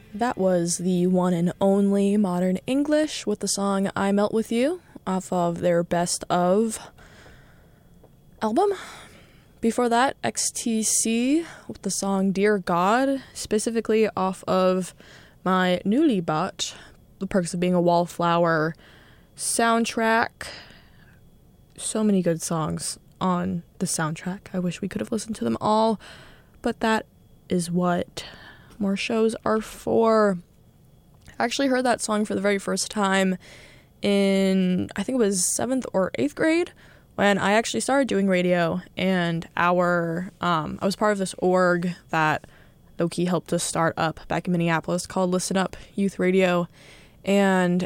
That was the one and only Modern English with the song I Melt With You off of their Best Of album. Before that, XTC with the song Dear God, specifically off of my newly bought The Perks of Being a Wallflower soundtrack. So many good songs on the soundtrack. I wish we could have listened to them all, but that is what more shows are for. I actually heard that song for the very first time in, I think it was 7th or 8th grade, when I actually started doing radio, and I was part of this org that Loki helped us start up back in Minneapolis called Listen Up Youth Radio, and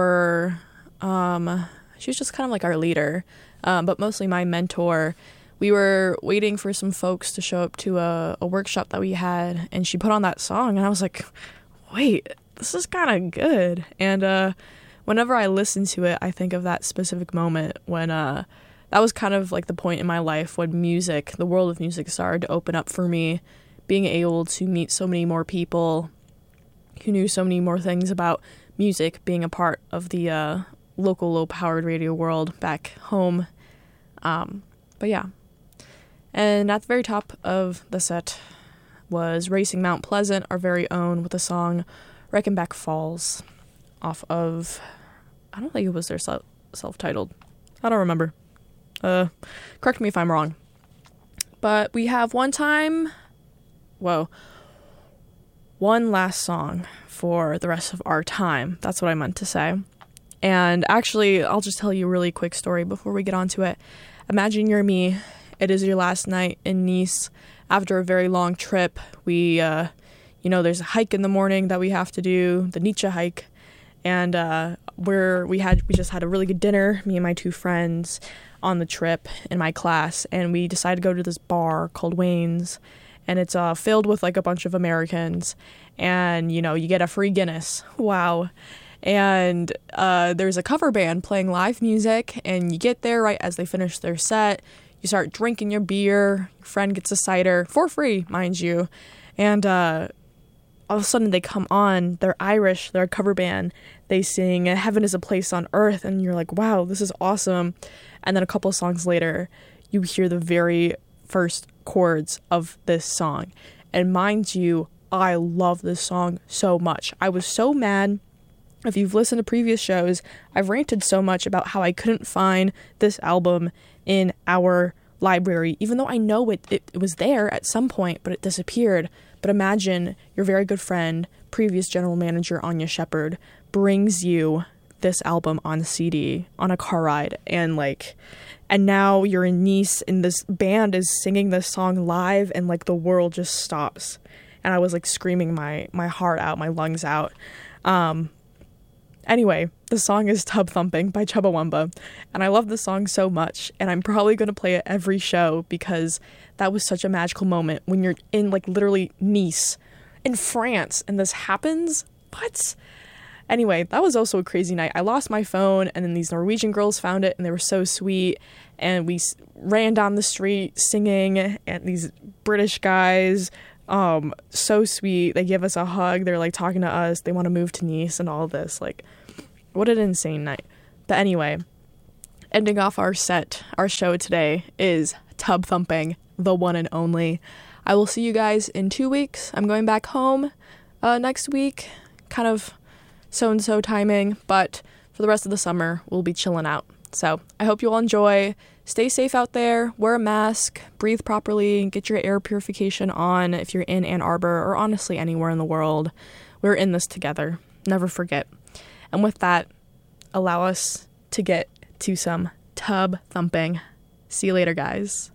she was just kind of like our leader, but mostly my mentor. We were waiting for some folks to show up to a workshop that we had, and she put on that song, and I was like, wait, this is kind of good. And whenever I listen to it, I think of that specific moment when that was kind of like the point in my life when music, the world of music, started to open up for me, being able to meet so many more people who knew so many more things about music, being a part of the local low-powered radio world back home. But yeah. And at the very top of the set was Racing Mount Pleasant, our very own, with the song Reichenbach Falls off of, I don't think it was their self-titled. I don't remember. Correct me if I'm wrong. But we have one last song for the rest of our time. That's what I meant to say. And actually, I'll just tell you a really quick story before we get on to it. Imagine you're me. It is your last night in Nice after a very long trip. We, there's a hike in the morning that we have to do, the Nietzsche hike. And we just had a really good dinner, me and my two friends on the trip in my class. And we decided to go to this bar called Wayne's. And it's filled with like a bunch of Americans. And, you get a free Guinness. Wow. And there's a cover band playing live music. And you get there right as they finish their set. You start drinking your beer, your friend gets a cider, for free, mind you, and all of a sudden they come on, they're Irish, they're a cover band, they sing Heaven is a Place on Earth, and you're like, wow, this is awesome. And then a couple of songs later, you hear the very first chords of this song, and mind you, I love this song so much. I was so mad. If you've listened to previous shows, I've ranted so much about how I couldn't find this album in our library, even though I know it was there at some point, but it disappeared. But imagine your very good friend, previous general manager Anya Shepard, brings you this album on CD on a car ride, and now you're in Nice and this band is singing this song live, and like the world just stops. And I was like screaming my heart out, my lungs out. Anyway, the song is Tub Thumping by Chumbawamba, and I love the song so much, and I'm probably going to play it every show because that was such a magical moment when you're in, like, literally Nice, in France, and this happens? What? Anyway, that was also a crazy night. I lost my phone, and then these Norwegian girls found it, and they were so sweet, and we ran down the street singing, and these British guys, so sweet. They give us a hug. They're like talking to us. They want to move to Nice and all this. Like, what an insane night. But anyway, ending off our show today is Tub Thumping, the one and only. I will see you guys in 2 weeks. I'm going back home next week. Kind of so-and-so timing, but for the rest of the summer, we'll be chilling out. So I hope you all enjoy. Stay safe out there, wear a mask, breathe properly, get your air purification on if you're in Ann Arbor or honestly anywhere in the world. We're in this together. Never forget. And with that, allow us to get to some tub thumping. See you later, guys.